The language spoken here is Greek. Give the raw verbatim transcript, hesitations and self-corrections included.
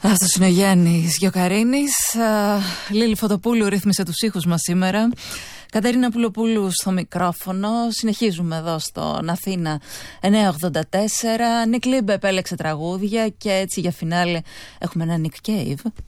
Άστος είναι ο Γιάννης Γιοκαρίνης. Λίλη Φωτοπούλου ρύθμισε τους ήχους μας σήμερα. Κατερίνα Πουλοπούλου στο μικρόφωνο. Συνεχίζουμε εδώ στον Αθήνα εννιακόσια ογδόντα τέσσερα. Νικ Λίμπε επέλεξε τραγούδια και έτσι για φινάλε έχουμε ένα Nick Cave.